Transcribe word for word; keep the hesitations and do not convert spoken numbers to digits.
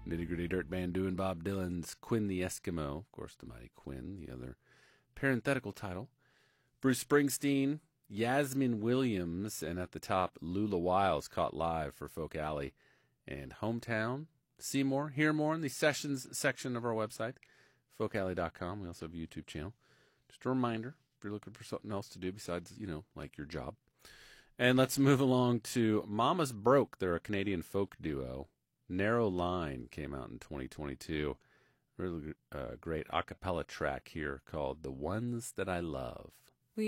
Nitty Gritty Dirt Band doing Bob Dylan's Quinn the Eskimo. Of course, the Mighty Quinn, the other parenthetical title. Bruce Springsteen, Yasmin Williams, and at the top, Lula Wiles caught live for Folk Alley and Hometown. See more, hear more in the sessions section of our website, folk alley dot com. We also have a YouTube channel. Just a reminder, if you're looking for something else to do besides, you know, like your job. And let's move along to Mama's Broke. They're a Canadian folk duo. Narrow Line came out in twenty twenty-two. Really uh, great a cappella track here called The Ones That I Love.